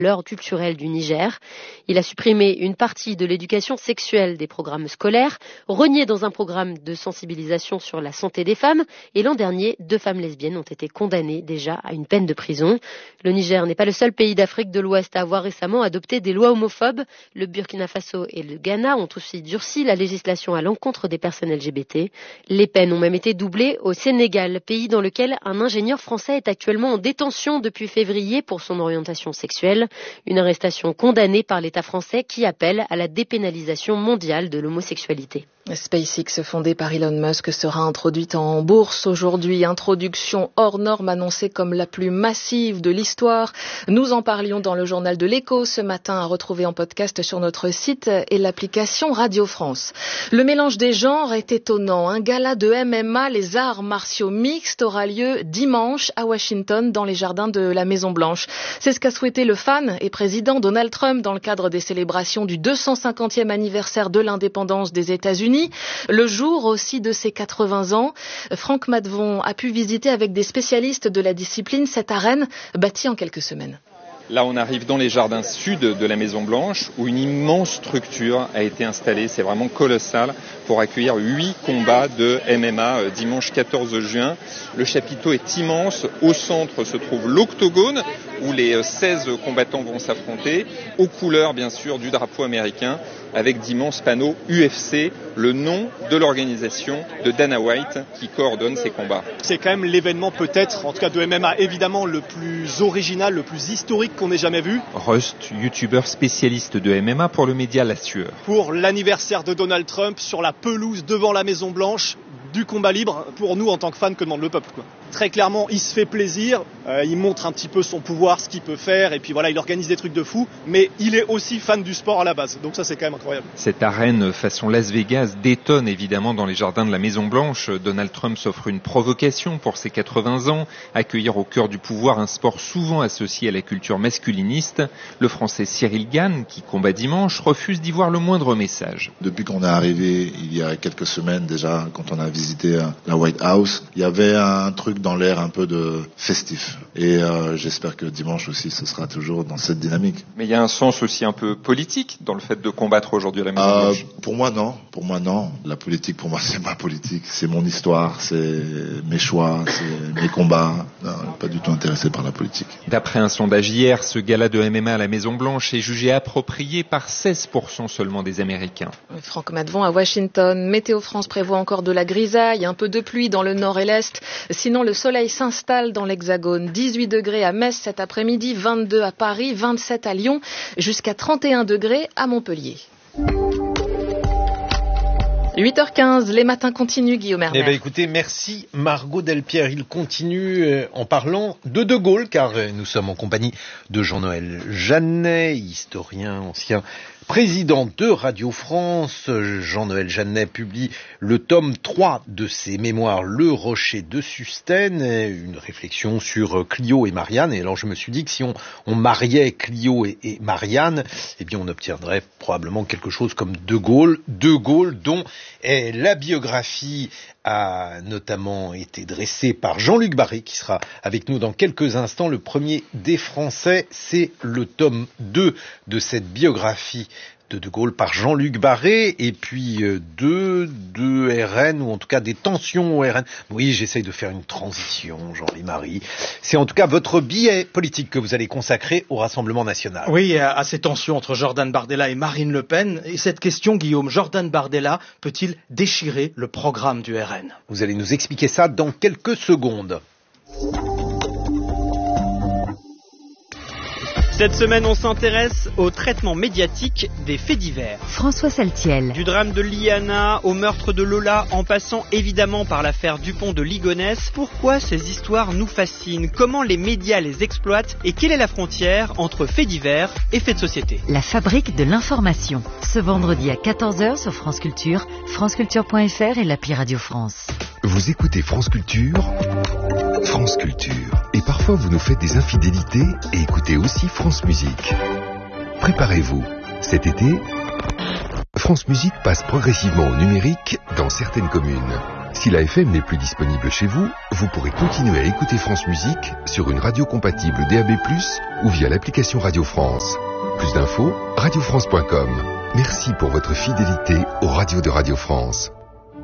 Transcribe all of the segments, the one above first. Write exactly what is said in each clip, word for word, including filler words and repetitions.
l'heure culturelle du Niger. Il a supprimé une partie de l'éducation sexuelle des programmes scolaires, renié dans un programme de sensibilisation sur la santé des femmes, et l'an dernier, deux femmes lesbiennes ont été condamnées déjà à une peine de prison. Le Niger n'est pas le seul pays d'Afrique de l'Ouest à avoir récemment adopté des lois homophobes. Le Burkina Faso et le Ghana ont aussi durci la législation à l'encontre des personnes L G B T. Les peines ont même été doublées au Sénégal, pays dans lequel un ingénieur français est actuellement en détention depuis février pour son orientation sexuelle. Une arrestation condamnée par l'État français qui appelle à la dépénalisation mondiale de l'homosexualité. SpaceX, fondée par Elon Musk, sera introduite en bourse aujourd'hui. Introduction hors norme annoncée comme la plus massive de l'histoire. Nous en parlions dans le journal de l'Écho ce matin, à retrouver en podcast sur notre site et l'application Radio France. Le mélange des genres est étonnant. Un gala de M M A, les arts martiaux mixtes, aura lieu dimanche à Washington dans les jardins de la Maison Blanche. C'est ce qu'a souhaité le fan et président Donald Trump dans le cadre des célébrations du deux cent cinquantième anniversaire de l'indépendance des États-Unis. Le jour aussi de ses quatre-vingts ans, Franck Madvon a pu visiter avec des spécialistes de la discipline cette arène bâtie en quelques semaines. Là, on arrive dans les jardins sud de la Maison Blanche où une immense structure a été installée. C'est vraiment colossal pour accueillir huit combats de M M A dimanche quatorze juin. Le chapiteau est immense. Au centre se trouve l'octogone où les seize combattants vont s'affronter, aux couleurs bien sûr du drapeau américain, avec d'immenses panneaux U F C, le nom de l'organisation de Dana White qui coordonne ces combats. C'est quand même l'événement peut-être, en tout cas de M M A, évidemment le plus original, le plus historique qu'on ait jamais vu. Rust, youtubeur spécialiste de M M A pour le média La Sueur. Pour l'anniversaire de Donald Trump, sur la pelouse devant la Maison Blanche, du combat libre, pour nous en tant que fans, que demande le peuple, quoi. Très clairement, il se fait plaisir, euh, il montre un petit peu son pouvoir, ce qu'il peut faire, et puis voilà, il organise des trucs de fou, mais il est aussi fan du sport à la base, donc ça c'est quand même incroyable. Cette arène façon Las Vegas détonne évidemment dans les jardins de la Maison Blanche. Donald Trump s'offre une provocation pour ses quatre-vingts ans, accueillir au cœur du pouvoir un sport souvent associé à la culture masculiniste. Le Français Cyril Gane, qui combat dimanche, refuse d'y voir le moindre message. Depuis qu'on est arrivé il y a quelques semaines déjà, quand on a visité la White House, il y avait un truc dans l'air un peu de festif. Et euh, j'espère que dimanche aussi, ce sera toujours dans cette dynamique. Mais il y a un sens aussi un peu politique dans le fait de combattre aujourd'hui à la Maison euh, Blanche. Pour moi, non. Pour moi, non. La politique, pour moi, c'est ma politique. C'est mon histoire, c'est mes choix, c'est mes combats. Non, pas du tout intéressé par la politique. D'après un sondage hier, ce gala de M M A à la Maison Blanche est jugé approprié par seize pour cent seulement des Américains. Franck Madvon à Washington. Météo France prévoit encore de la grisaille, un peu de pluie dans le nord et l'est. Sinon, le soleil s'installe dans l'Hexagone. dix-huit degrés à Metz cet après-midi, vingt-deux à Paris, vingt-sept à Lyon, jusqu'à trente et un degrés à Montpellier. huit heures quinze, les matins continuent, Guillaume Hermer. Eh bien, écoutez, merci Margot Delpierre. Il continue euh, en parlant de De Gaulle, car euh, nous sommes en compagnie de Jean-Noël Jeannet, historien, ancien président de Radio France. Jean-Noël Jeannet publie le tome trois de ses mémoires, Le Rocher de Sustène, une réflexion sur Clio et Marianne. Et alors je me suis dit que si on, on mariait Clio et, et Marianne, eh bien on obtiendrait probablement quelque chose comme De Gaulle. De Gaulle dont est la biographie a notamment été dressée par Jean-Luc Barré, qui sera avec nous dans quelques instants. Le premier des Français, c'est le tome deux de cette biographie de De Gaulle par Jean-Luc Barré, et puis euh, de, de R N, ou en tout cas des tensions au R N. Oui, j'essaye de faire une transition, Jean-Louis Marie. C'est en tout cas votre billet politique que vous allez consacrer au Rassemblement National. Oui, à, à ces tensions entre Jordan Bardella et Marine Le Pen. Et cette question, Guillaume, Jordan Bardella peut-il déchirer le programme du R N ? Vous allez nous expliquer ça dans quelques secondes. Cette semaine, on s'intéresse au traitement médiatique des faits divers. François Saltiel. Du drame de Liana au meurtre de Lola, en passant évidemment par l'affaire Dupont de Ligonnès, pourquoi ces histoires nous fascinent ? Comment les médias les exploitent ? Et quelle est la frontière entre faits divers et faits de société ? La fabrique de l'information. Ce vendredi à quatorze heures sur France Culture, franceculture point f r et l'appli Radio France. Vous écoutez France Culture, France Culture. Et parfois vous nous faites des infidélités et écoutez aussi France Musique. Préparez-vous. Cet été, France Musique passe progressivement au numérique dans certaines communes. Si la F M n'est plus disponible chez vous, vous pourrez continuer à écouter France Musique sur une radio compatible D A B plus, ou via l'application Radio France. Plus d'infos, radio france point com. Merci pour votre fidélité aux radios de Radio France.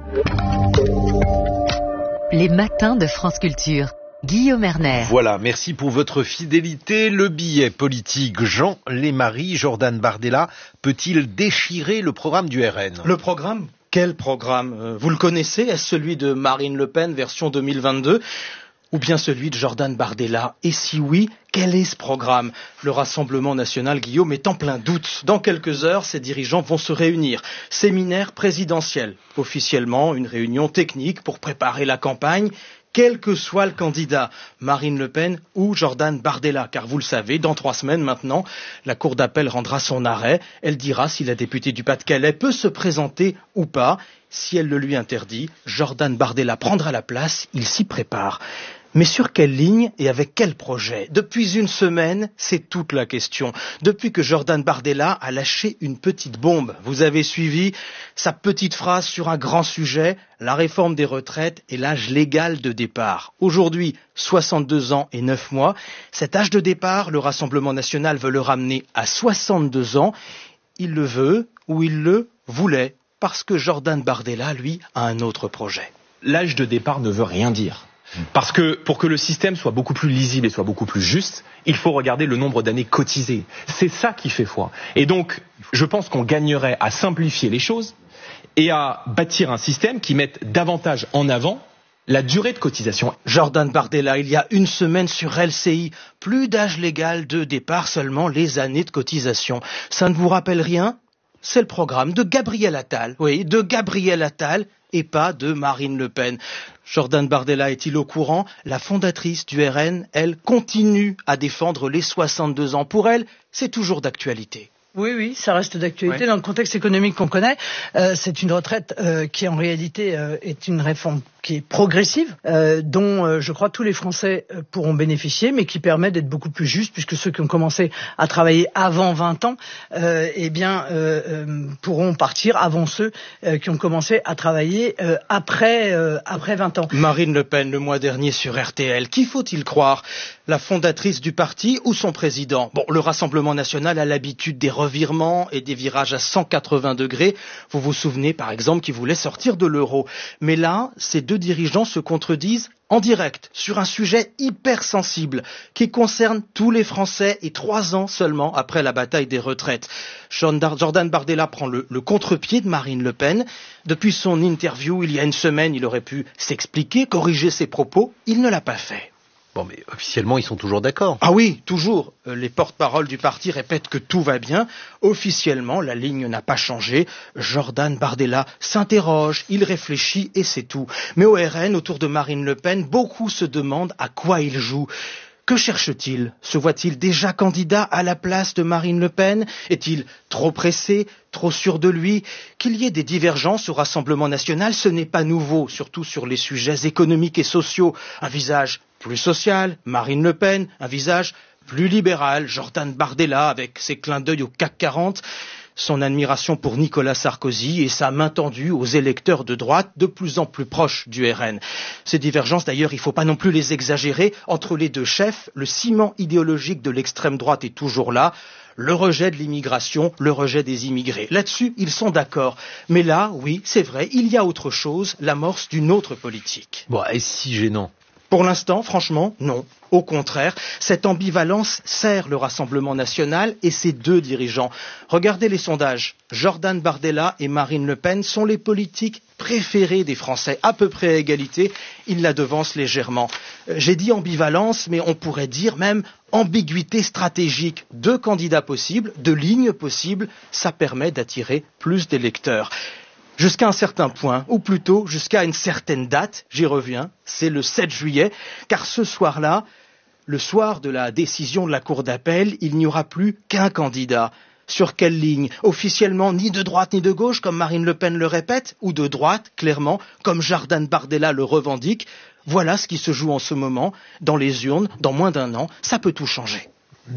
Les matins de France Culture. Guillaume Erner. Voilà, merci pour votre fidélité. Le billet politique Jean Lémarie, Jordan Bardella, peut-il déchirer le programme du R N ? Le programme ? Quel programme ? Vous le connaissez ? Est-ce celui de Marine Le Pen, version deux mille vingt-deux ? Ou bien celui de Jordan Bardella ? Et si oui, quel est ce programme ? Le Rassemblement national, Guillaume, est en plein doute. Dans quelques heures, ses dirigeants vont se réunir. Séminaire présidentiel. Officiellement, une réunion technique pour préparer la campagne, quel que soit le candidat, Marine Le Pen ou Jordan Bardella. Car vous le savez, dans trois semaines maintenant, la Cour d'appel rendra son arrêt. Elle dira si la députée du Pas-de-Calais peut se présenter ou pas. Si elle le lui interdit, Jordan Bardella prendra la place, il s'y prépare. Mais sur quelle ligne et avec quel projet ? Depuis une semaine, c'est toute la question. Depuis que Jordan Bardella a lâché une petite bombe. Vous avez suivi sa petite phrase sur un grand sujet, la réforme des retraites et l'âge légal de départ. Aujourd'hui, soixante-deux ans et neuf mois. Cet âge de départ, le Rassemblement national veut le ramener à soixante-deux ans. Il le veut ou il le voulait, parce que Jordan Bardella, lui, a un autre projet. L'âge de départ ne veut rien dire. Parce que pour que le système soit beaucoup plus lisible et soit beaucoup plus juste, il faut regarder le nombre d'années cotisées. C'est ça qui fait foi. Et donc, je pense qu'on gagnerait à simplifier les choses et à bâtir un système qui mette davantage en avant la durée de cotisation. Jordan Bardella, il y a une semaine sur L C I, plus d'âge légal de départ, seulement les années de cotisation. Ça ne vous rappelle rien ? C'est le programme de Gabriel Attal, oui, de Gabriel Attal et pas de Marine Le Pen. Jordan Bardella est-il au courant ? La fondatrice du R N, elle, continue à défendre les soixante-deux ans. Pour elle, c'est toujours d'actualité. Oui, oui, ça reste d'actualité. Ouais. Dans le contexte économique qu'on connaît, euh, c'est une retraite euh, qui en réalité euh, est une réforme qui est progressive, euh, dont euh, je crois tous les Français euh, pourront bénéficier, mais qui permet d'être beaucoup plus juste, puisque ceux qui ont commencé à travailler avant vingt ans, euh, eh bien, euh, euh, pourront partir avant ceux euh, qui ont commencé à travailler euh, après euh, après vingt ans. Marine Le Pen, le mois dernier sur R T L, qui faut-il croire ? La fondatrice du parti ou son président ? Bon, le Rassemblement national a l'habitude des revirements et des virages à cent quatre-vingts degrés. Vous vous souvenez, par exemple, qu'il voulait sortir de l'euro. Mais là, ces deux dirigeants se contredisent en direct sur un sujet hyper sensible qui concerne tous les Français et trois ans seulement après la bataille des retraites. Jordan Bardella prend le, le contre-pied de Marine Le Pen. Depuis son interview il y a une semaine, il aurait pu s'expliquer, corriger ses propos. Il ne l'a pas fait. Bon, mais officiellement, ils sont toujours d'accord. Ah oui, toujours. Les porte-paroles du parti répètent que tout va bien. Officiellement, la ligne n'a pas changé. Jordan Bardella s'interroge, il réfléchit et c'est tout. Mais au R N, autour de Marine Le Pen, beaucoup se demandent à quoi il joue. Que cherche-t-il ? Se voit-il déjà candidat à la place de Marine Le Pen ? Est-il trop pressé, trop sûr de lui ? Qu'il y ait des divergences au Rassemblement national, ce n'est pas nouveau, surtout sur les sujets économiques et sociaux. Un visage plus social, Marine Le Pen, un visage plus libéral, Jordan Bardella avec ses clins d'œil au C A C quarante, son admiration pour Nicolas Sarkozy et sa main tendue aux électeurs de droite de plus en plus proches du R N. Ces divergences, d'ailleurs, il ne faut pas non plus les exagérer. Entre les deux chefs, le ciment idéologique de l'extrême droite est toujours là. Le rejet de l'immigration, le rejet des immigrés. Là-dessus, ils sont d'accord. Mais là, oui, c'est vrai, il y a autre chose, l'amorce d'une autre politique. Bon, et si gênant ? Pour l'instant, franchement, non. Au contraire, cette ambivalence sert le Rassemblement national et ses deux dirigeants. Regardez les sondages. Jordan Bardella et Marine Le Pen sont les politiques préférés des Français, à peu près à égalité. Ils la devancent légèrement. J'ai dit ambivalence, mais on pourrait dire même ambiguïté stratégique. Deux candidats possibles, deux lignes possibles, ça permet d'attirer plus d'électeurs. Jusqu'à un certain point, ou plutôt jusqu'à une certaine date, j'y reviens, c'est le sept juillet, car ce soir-là, le soir de la décision de la Cour d'appel, il n'y aura plus qu'un candidat. Sur quelle ligne ? Officiellement, ni de droite ni de gauche, comme Marine Le Pen le répète, ou de droite, clairement, comme Jordan Bardella le revendique. Voilà ce qui se joue en ce moment, dans les urnes, dans moins d'un an, ça peut tout changer.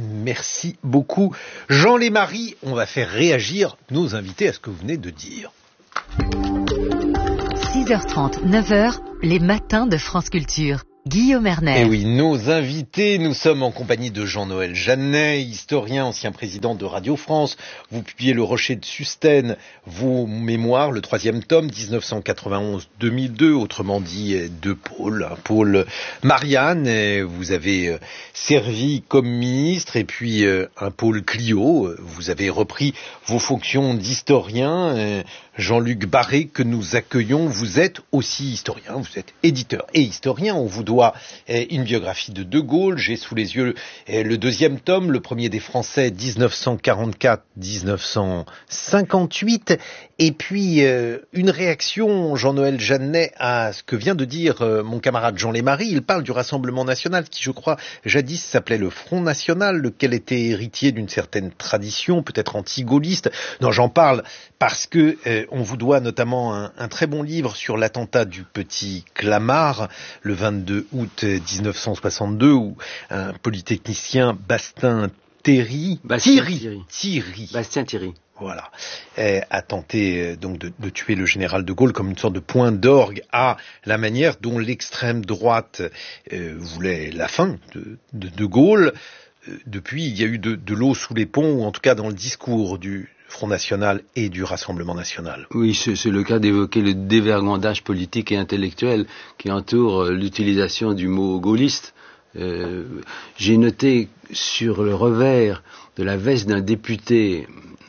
Merci beaucoup. Jean Lémarie, on va faire réagir nos invités à ce que vous venez de dire. six six heures trente, neuf heures, les matins de France Culture. Guillaume Erner. Et oui, nos invités, nous sommes en compagnie de Jean-Noël Jeannet, historien, ancien président de Radio France. Vous publiez Le Rocher de Sustène, vos mémoires, le troisième tome, dix-neuf cent quatre-vingt-onze à deux mille deux, autrement dit deux pôles, un pôle Marianne, vous avez servi comme ministre, et puis un pôle Clio, vous avez repris vos fonctions d'historien. Jean-Luc Barré, que nous accueillons, vous êtes aussi historien, vous êtes éditeur et historien, on vous doit une biographie de De Gaulle, j'ai sous les yeux le deuxième tome, le premier des Français, dix-neuf cent quarante-quatre à dix-neuf cent cinquante-huit, et puis euh, une réaction, Jean-Noël Jeannet, à ce que vient de dire euh, mon camarade Jean Lémarie. Il parle du Rassemblement National, qui je crois jadis s'appelait le Front National, lequel était héritier d'une certaine tradition, peut-être anti-gaulliste. Non, j'en parle parce que euh, on vous doit notamment un, un très bon livre sur l'attentat du Petit Clamart, le vingt-deux août dix-neuf cent soixante-deux, où un polytechnicien, Bastien Thierry, Bastien Thierry, Thierry. Thierry, Bastien Thierry. Voilà, euh, a tenté euh, donc de, de tuer le général de Gaulle comme une sorte de point d'orgue à la manière dont l'extrême droite euh, voulait la fin de de, de Gaulle. Euh, depuis, il y a eu de, de l'eau sous les ponts, ou en tout cas dans le discours du Front National et du Rassemblement National. Oui, c'est, c'est le cas d'évoquer le dévergondage politique et intellectuel qui entoure euh, l'utilisation du mot gaulliste. Euh, j'ai noté sur le revers de la veste d'un député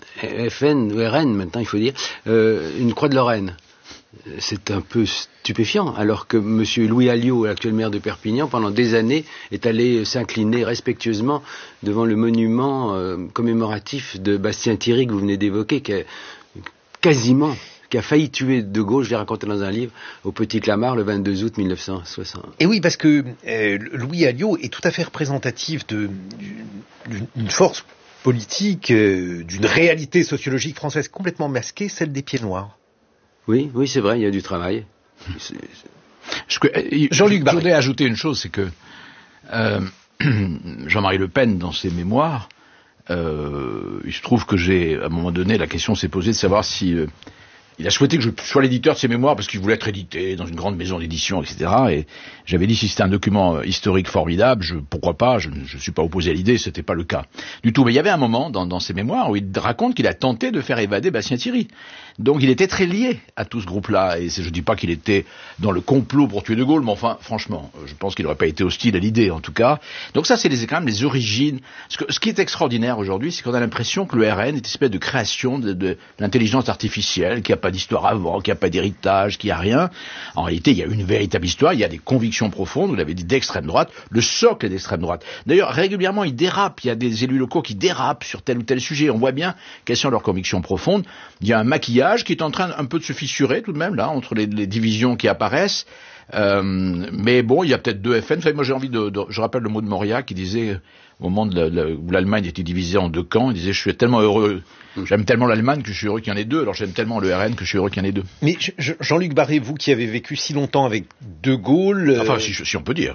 F N ou R N, maintenant il faut dire, euh, une croix de Lorraine. C'est un peu stupéfiant, alors que M. Louis Alliot, l'actuel maire de Perpignan, pendant des années, est allé s'incliner respectueusement devant le monument euh, commémoratif de Bastien Thierry que vous venez d'évoquer, qui a quasiment, qui a failli tuer De Gaulle, je l'ai raconté dans un livre, au Petit Clamart, le vingt-deux août mille neuf cent soixante. Et oui, parce que euh, Louis Alliot est tout à fait représentatif de, d'une force politique, euh, d'une réalité sociologique française complètement masquée, celle des pieds noirs. Oui, oui, c'est vrai, il y a du travail. C'est, c'est... Jean-Luc Barré. Je voudrais ajouter une chose, c'est que euh, Jean-Marie Le Pen, dans ses mémoires, euh, il se trouve que j'ai, à un moment donné, la question s'est posée de savoir si euh, il a souhaité que je sois l'éditeur de ses mémoires parce qu'il voulait être édité dans une grande maison d'édition, et cetera. Et j'avais dit si c'était un document historique formidable, je, pourquoi pas, je ne suis pas opposé à l'idée, c'était pas le cas du tout. Mais il y avait un moment dans, dans ses mémoires où il raconte qu'il a tenté de faire évader Bastien Thierry. Donc il était très lié à tout ce groupe-là, et je ne dis pas qu'il était dans le complot pour tuer De Gaulle, mais enfin, franchement, je pense qu'il n'aurait pas été hostile à l'idée, en tout cas. Donc ça, c'est les, quand même les origines. Ce, que, ce qui est extraordinaire aujourd'hui, c'est qu'on a l'impression que le R N est une espèce de création de, de, de l'intelligence artificielle, qu'il n'y a pas d'histoire avant, qu'il n'y a pas d'héritage, qu'il n'y a rien. En réalité, il y a une véritable histoire, il y a des convictions profondes, vous l'avez dit, d'extrême droite, le socle est d'extrême droite. D'ailleurs, régulièrement, ils dérapent, il y a des élus locaux qui dérapent sur tel ou tel sujet, on voit bien quelles sont leurs convictions profondes. Il y a un maquillage qui est en train un peu de se fissurer tout de même là entre les, les divisions qui apparaissent, euh, mais bon, il y a peut-être deux F N. Vous savez, moi j'ai envie de, de je rappelle le mot de Moria qui disait au moment de la, la, où l'Allemagne était divisée en deux camps, il disait je suis tellement heureux, j'aime tellement l'Allemagne que je suis heureux qu'il y en ait deux, alors j'aime tellement le R N que je suis heureux qu'il y en ait deux. Mais je, Jean-Luc Barré, vous qui avez vécu si longtemps avec De Gaulle, enfin euh... si, si on peut dire.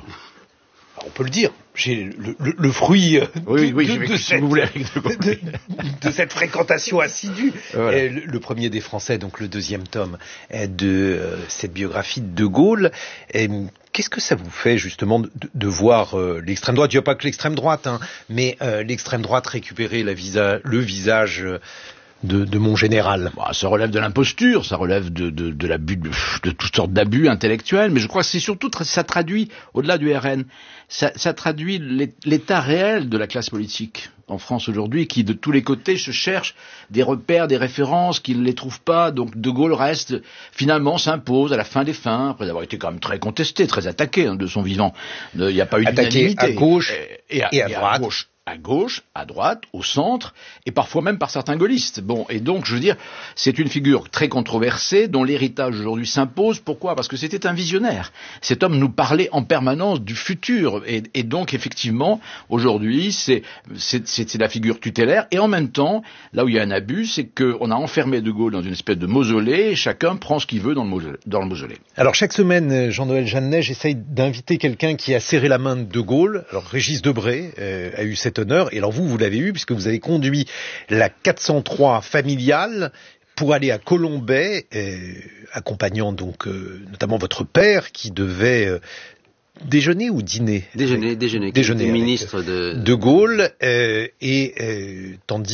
On peut le dire, j'ai le, le, le fruit oui, de, oui, de, de, cette, voulez, de, de, de cette fréquentation assidue. Voilà. Le, le premier des Français, donc le deuxième tome de euh, cette biographie de De Gaulle. Et, qu'est-ce que ça vous fait justement de, de voir euh, l'extrême droite, il n'y a pas que l'extrême droite, hein, mais euh, l'extrême droite récupérer la visa, le visage euh, De, de mon général. Bah, ça relève de l'imposture, ça relève de, de, de l'abus, de, de toutes sortes d'abus intellectuels, mais je crois que c'est surtout, ça traduit, au-delà du R N, ça, ça traduit l'état réel de la classe politique en France aujourd'hui, qui de tous les côtés se cherche des repères, des références, qui ne les trouve pas, donc De Gaulle reste, finalement s'impose à la fin des fins, après avoir été quand même très contesté, très attaqué hein, de son vivant. Il n'y a pas eu d'unanimité. Attaqué à gauche et, et, à, et à et droite. À gauche. À gauche, à droite, au centre, et parfois même par certains gaullistes. Bon, et donc, je veux dire, c'est une figure très controversée, dont l'héritage aujourd'hui s'impose. Pourquoi ? Parce que c'était un visionnaire. Cet homme nous parlait en permanence du futur, et, et donc, effectivement, aujourd'hui, c'est, c'est, c'est, c'est la figure tutélaire, et en même temps, là où il y a un abus, c'est qu'on a enfermé De Gaulle dans une espèce de mausolée, et chacun prend ce qu'il veut dans le mausolée. Dans le mausolée. Alors, chaque semaine, Jean-Noël Jeannet, j'essaye d'inviter quelqu'un qui a serré la main de De Gaulle. Alors, Régis Debray euh, a eu cette honneur, et alors vous, vous l'avez eu puisque vous avez conduit la quatre cent trois familiale, pour aller à Colombey, euh, accompagnant donc euh, notamment votre père qui devait euh, déjeuner ou dîner Déjeuner, déjeuner. Déjeuner. Ministre de... de Gaulle, euh, et euh, tandis